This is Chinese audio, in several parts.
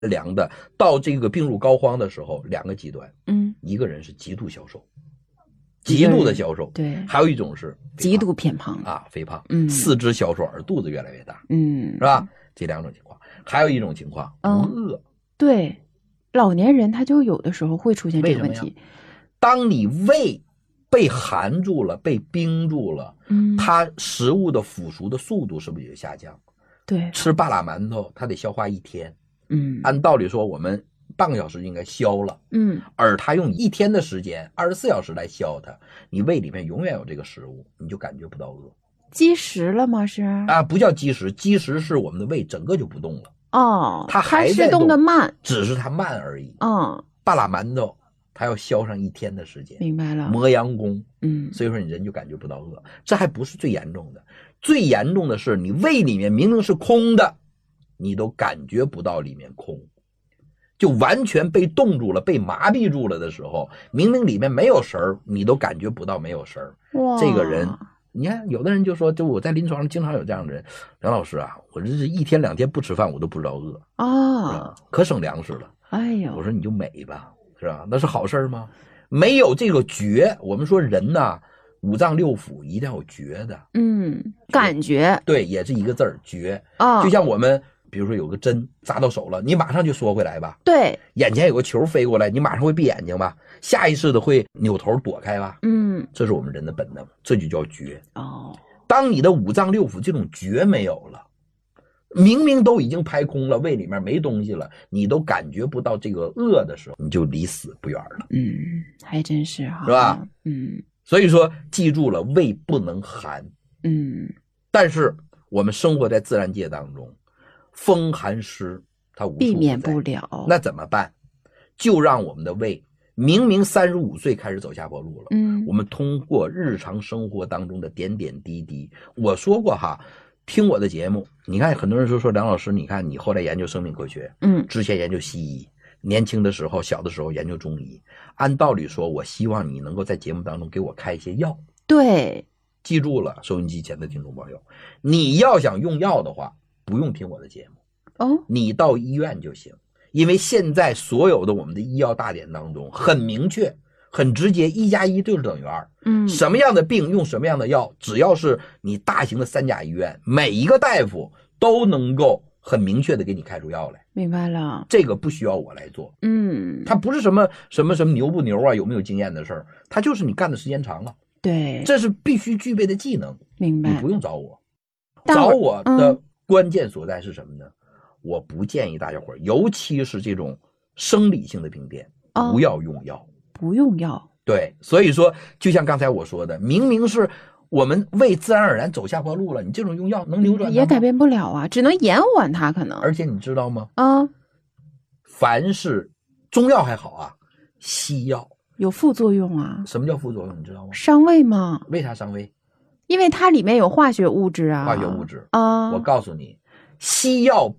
凉的，到这个病入膏肓的时候，两个极端，一个人是极度消瘦，极度的消瘦，对，还有一种是极度偏胖啊，肥胖，四肢消瘦而肚子越来越大，是吧？这两种情况，还有一种情况不饿， 对，老年人他就有的时候会出现这个问题。 当你胃被寒住了，被冰住了，它食物的腐熟的速度是不是也下降？ 对， 吃半拉馒头，它得消化1天，按道理说我们半个小时应该消了，而它用1天的时间，24小时来消它，你胃里面永远有这个食物，你就感觉不到饿。 积食了吗？是啊，不叫积食，积食是我们的胃整个就不动了。 哦， 它还在动的慢， 只是它慢而已。半拉馒头它要消上1天的时间， 明白了， 磨洋工，所以说你人就感觉不到饿。这还不是最严重的，最严重的是你胃里面明明是空的，你都感觉不到里面空，就完全被冻住了，被麻痹住了的时候，明明里面没有食儿，你都感觉不到没有食儿。这个人，你看有的人就说，就我在临床上经常有这样的人，梁老师啊，我这是1天2天不吃饭我都不知道饿啊，可省粮食了。哎呦，我说你就美吧，是吧？那是好事吗？没有这个觉，我们说人呐，5脏6腑一定要有觉的， 感觉， 对，也是一个字儿，觉。就像我们比如说有个针扎到手了，你马上就缩回来吧，对，眼前有个球飞过来，你马上会闭眼睛吧，下意识的会扭头躲开吧，这是我们人的本能，这就叫觉。当你的5脏6腑这种觉没有了，明明都已经排空了，胃里面没东西了，你都感觉不到这个饿的时候，你就离死不远了。 还真是哈， 是吧？所以说记住了，胃不能寒。但是我们生活在自然界当中，风寒湿它无处不在，避免不了。那怎么办？就让我们的胃明明35岁开始走下坡路了，我们通过日常生活当中的点点滴滴，我说过哈，听我的节目，你看很多人说梁老师，你看你后来研究生命科学，之前研究西医，年轻的时候小的时候研究中医，按道理说我希望你能够在节目当中给我开一些药。对，记住了，收音机前的听众朋友，你要想用药的话不用听我的节目，你到医院就行，因为现在所有的我们的医药大典当中很明确很直接，1+1就是等于2。什么样的病用什么样的药，只要是你大型的3甲医院，每一个大夫都能够很明确的给你开出药来。明白了，这个不需要我来做。它不是什么牛不牛啊，有没有经验的事儿，它就是你干的时间长了。对，这是必须具备的技能。明白，你不用找我，找我的关键所在是什么呢？我不建议大家伙，尤其是这种生理性的病变，不要用药。不用药。对，所以说就像刚才我说的，明明是我们胃自然而然走下坡路了，你这种用药能扭转它吗？也改变不了啊，只能延缓它可能。而且你知道吗？凡是中药还好啊，西药有副作用啊。什么叫副作用？你知道吗？伤胃吗？为啥伤胃？因为它里面有化学物质啊。化学物质啊，我告诉你，西药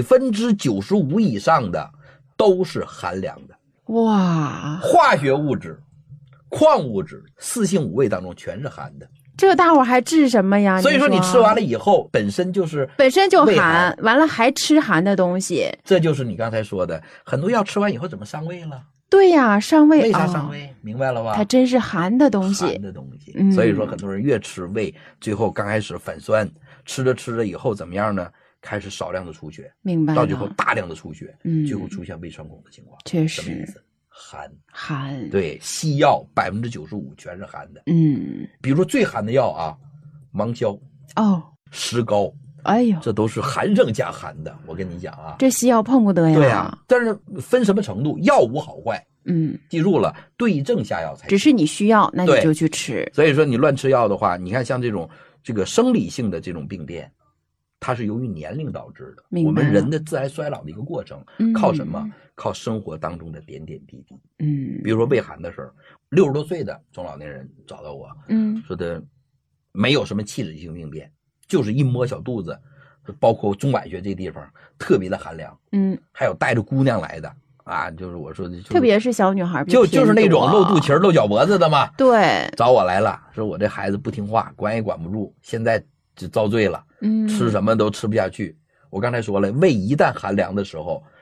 95%以上的都是寒凉的。哇，化学物质、矿物质、4性5味当中全是寒的。这大伙还治什么呀？所以说你吃完了以后本身就寒，完了还吃寒的东西，这就是你刚才说的，很多药吃完以后怎么伤胃了？对呀，伤胃。为啥伤胃？明白了吧？它真是寒的东西。寒的东西。所以说很多人越吃胃，最后刚开始反酸，吃着以后怎么样呢？开始少量的出血，明白了，到最后大量的出血，最后出现胃穿孔的情况。确实。什么意思？寒。对，西药95%全是寒的。比如说最寒的药啊，芒硝、石膏，哎呦，这都是寒上加寒的。我跟你讲啊，这西药碰不得呀。对啊，但是分什么程度，药无好坏。记住了，对症下药才行。只是你需要，那你就去吃。所以说你乱吃药的话，你看像这个生理性的这种病变，它是由于年龄导致的。我们人的自然衰老的一个过程，靠什么？靠生活当中的点点滴滴。比如说胃寒的事儿，60多岁的中老年人找到我，说的没有什么器质性病变，就是一摸小肚子，包括中脘穴这地方特别的寒凉。还有带着姑娘来的啊，就是我说的，特别是小女孩，就是那种露肚脐露脚脖子的嘛。对，找我来了，说我这孩子不听话，管也管不住，现在就遭罪了，吃什么都吃不下去。我刚才说了，胃一旦寒凉的时候，